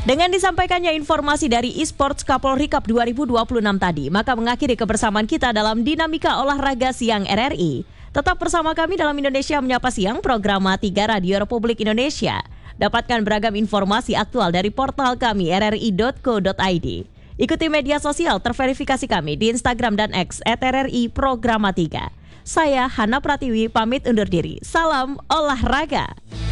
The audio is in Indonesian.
Dengan disampaikannya informasi dari eSports Kapolri Cup 2026 tadi, maka mengakhiri kebersamaan kita dalam Dinamika Olahraga Siang RRI. Tetap bersama kami dalam Indonesia Menyapa Siang, program 3 Radio Republik Indonesia. Dapatkan beragam informasi aktual dari portal kami rri.co.id. Ikuti media sosial terverifikasi kami di Instagram dan X @RRI Programa 3. Saya Hana Pratiwi pamit undur diri. Salam olahraga.